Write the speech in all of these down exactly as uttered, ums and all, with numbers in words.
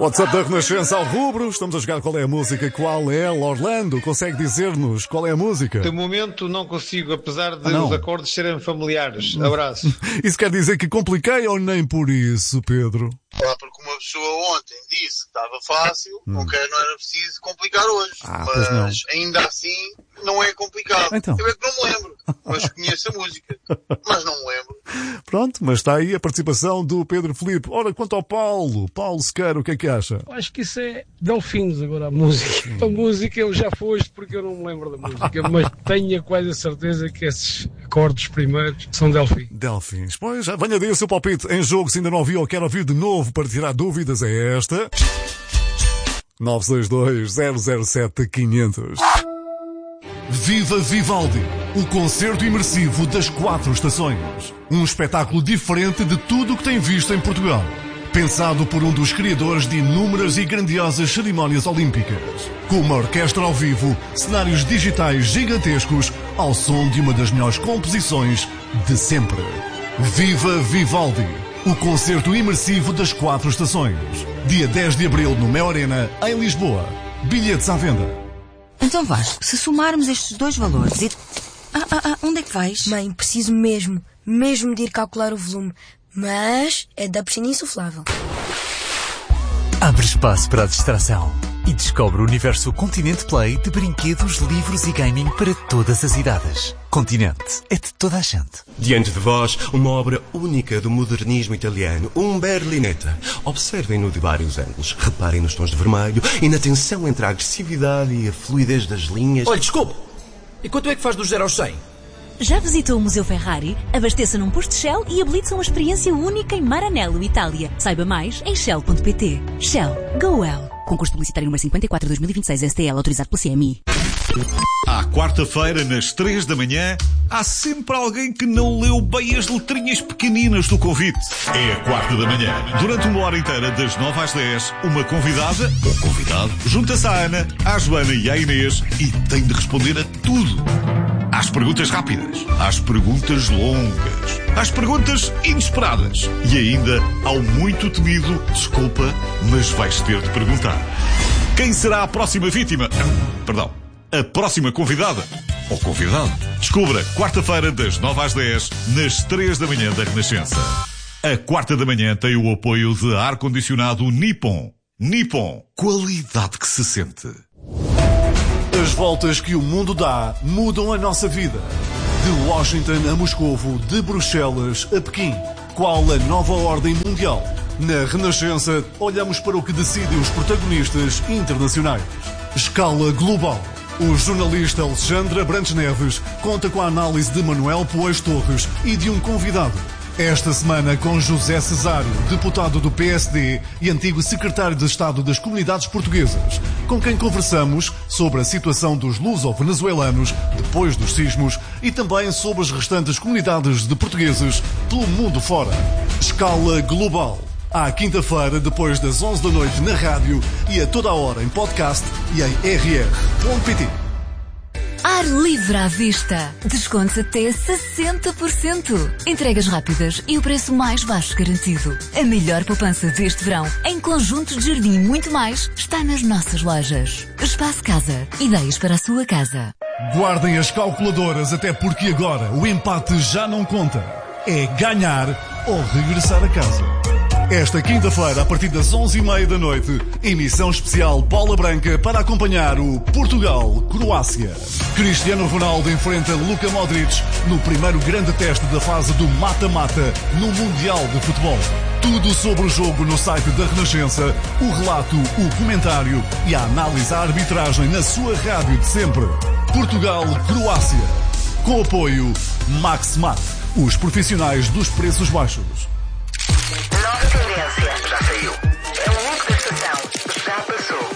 WhatsApp da Renascença ao rubro. Estamos a jogar Qual é a Música. Qual é? Orlando, consegue dizer-nos qual é a música? De momento não consigo, apesar de ah, os acordes serem familiares. Abraço. Isso quer dizer que compliquei ou nem por isso, Pedro? Ah, porque uma pessoa ontem disse que estava fácil, hum. não, quer, não era preciso complicar hoje. Ah, mas ainda assim não é complicado. Então. Eu é que não me lembro, mas conheço a música. Mas não me lembro. Pronto, mas está aí a participação do Pedro Filipe. Ora, quanto ao Paulo, Paulo Sequeira, o que é que acha? Acho que isso é Delfins agora, a música. A música eu já foste porque eu não me lembro da música, mas tenho quase a certeza que esses acordes primeiros são Delfins. Delfins. Pois, já venha daí o seu palpite em jogo, se ainda não ouviu ou quer ouvir de novo para tirar dúvidas, é esta. nove seis dois, zero zero sete, quinhentos. Viva Vivaldi, o concerto imersivo das quatro estações. Um espetáculo diferente de tudo o que tem visto em Portugal. Pensado por um dos criadores de inúmeras e grandiosas cerimónias olímpicas. Com uma orquestra ao vivo, cenários digitais gigantescos, ao som de uma das melhores composições de sempre. Viva Vivaldi, o concerto imersivo das quatro estações. Dia dez de abril no Mel Arena, em Lisboa. Bilhetes à venda. Então Vasco, se somarmos estes dois valores e... Ah, ah, ah, onde é que vais? Mãe, preciso mesmo, mesmo de ir calcular o volume. Mas é da piscina insuflável. Abre espaço para a distração e descobre o universo Continente Play de brinquedos, livros e gaming para todas as idades. Continente é de toda a gente. Diante de vós, uma obra única do modernismo italiano, um Berlinetta. Observem-no de vários ângulos, reparem nos tons de vermelho e na tensão entre a agressividade e a fluidez das linhas. Olha, desculpe, e quanto é que faz do zero aos cem? Já visitou o Museu Ferrari? Abasteça num posto Shell e habilite-se a uma experiência única em Maranello, Itália. Saiba mais em shell ponto pt. Shell. Go well. Concurso publicitário número cinquenta e quatro de dois mil e vinte e seis, S T L, autorizado pelo C M I. À quarta-feira, nas três da manhã, há sempre alguém que não leu bem as letrinhas pequeninas do convite. É a quarta da manhã. Durante uma hora inteira, das nove às dez, uma convidada, ou convidado, junta-se à Ana, à Joana e à Inês e tem de responder a tudo. Às perguntas rápidas, às perguntas longas, às perguntas inesperadas e ainda ao muito temido desculpa, mas vais ter de perguntar. Quem será a próxima vítima? Perdão, a próxima convidada ou convidado? Descubra quarta-feira das nove às dez, nas três da manhã da Renascença. A quarta da manhã tem o apoio de ar-condicionado Nippon. Nippon, qualidade que se sente. As voltas que o mundo dá mudam a nossa vida. De Washington a Moscovo, de Bruxelas a Pequim. Qual a nova ordem mundial? Na Renascença, olhamos para o que decidem os protagonistas internacionais. Escala global. O jornalista Alexandre Abrantes Neves conta com a análise de Manuel Poeis Torres e de um convidado. Esta semana com José Cesário, deputado do P S D e antigo secretário de Estado das Comunidades Portuguesas, com quem conversamos sobre a situação dos luso-venezuelanos depois dos sismos e também sobre as restantes comunidades de portugueses pelo mundo fora. Escala global. À quinta-feira, depois das onze da noite na rádio e a toda a hora em podcast e em r r ponto p t. Ar livre à vista. Descontos até sessenta por cento. Entregas rápidas e o preço mais baixo garantido. A melhor poupança deste verão, em conjuntos de jardim e muito mais, está nas nossas lojas. Espaço Casa. Ideias para a sua casa. Guardem as calculadoras, até porque agora o empate já não conta. É ganhar ou regressar a casa. Esta quinta-feira, a partir das onze e meia da noite, emissão especial Bola Branca para acompanhar o Portugal-Croácia. Cristiano Ronaldo enfrenta Luka Modric no primeiro grande teste da fase do mata-mata no Mundial de Futebol. Tudo sobre o jogo no site da Renascença, o relato, o comentário e a análise à arbitragem na sua rádio de sempre. Portugal-Croácia. Com apoio Max-Mat, os profissionais dos preços baixos. Nova tendência. Já saiu. É o look da estação. Já passou.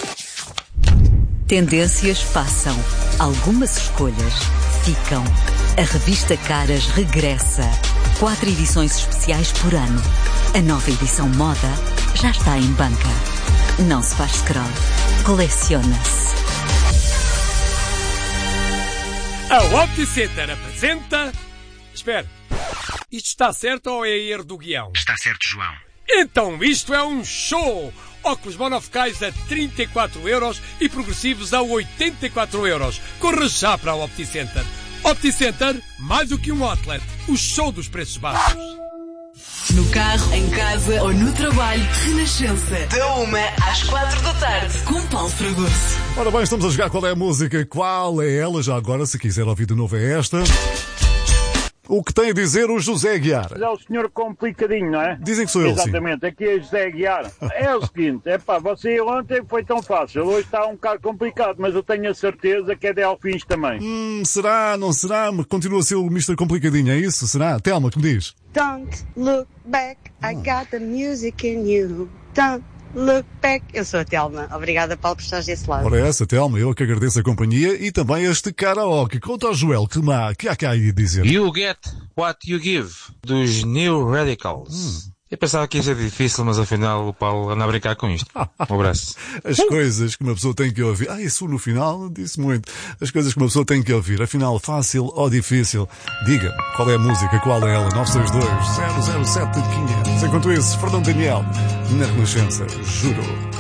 Tendências passam. Algumas escolhas ficam. A revista Caras regressa. Quatro edições especiais por ano. A nova edição moda já está em banca. Não se faz scroll. Coleciona-se. A OptiCenter apresenta... Espera. Isto está certo ou é erro do guião? Está certo, João. Então isto é um show! Óculos monofocais a trinta e quatro euros e progressivos a oitenta e quatro euros. Corra já para a OptiCenter. OptiCenter, mais do que um outlet, o show dos preços baixos. No carro, em casa ou no trabalho, Renascença. Da uma às quatro da tarde, com Paulo Fragoso. Ora bem, estamos a jogar Qual é a Música, qual é ela? Já agora, se quiser ouvir de novo, é esta. O que tem a dizer o José Aguiar? É o senhor complicadinho, não é? Dizem que sou eu, sim. Exatamente, aqui é José Aguiar. É o seguinte, é pá, você ontem foi tão fácil, hoje está um bocado complicado, mas eu tenho a certeza que é Delfins também. Hum, será, não será? Mas continua a ser o mister Complicadinho, é isso? Será? Telma, que me diz? Don't look back, I got the music in you. Don't look back. Eu sou a Telma. Obrigada, Paulo, por estares desse lado. Ora, essa, Telma, eu que agradeço a companhia e também este karaoke. Conta ao Joel, que, má, que há cá aí a dizer? You get what you give, dos New Radicals. Hum. Eu pensava que ia ser difícil, mas afinal o Paulo anda a brincar com isto. Um abraço. As uh. coisas que uma pessoa tem que ouvir. Ah, isso no final disse muito. As coisas que uma pessoa tem que ouvir. Afinal, fácil ou difícil? Diga, qual é a música, qual é ela? nove seis dois, zero zero sete, quinhentos. Enquanto isso, Fernando Daniel, na Renascença, juro.